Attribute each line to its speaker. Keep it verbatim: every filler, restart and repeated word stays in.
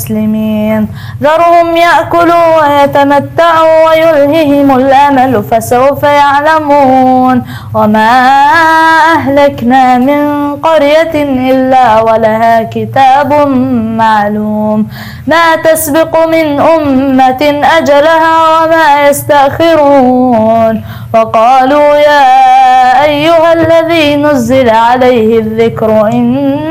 Speaker 1: المسلمين. ذرهم يأكلوا ويتمتعوا ويلههم الأمل فسوف يعلمون. وما أهلكنا من قرية إلا ولها كتاب معلوم ما تسبق من أمة أجلها وما يستأخرون. وقالوا يا أيها الذي نزل عليه الذكر إن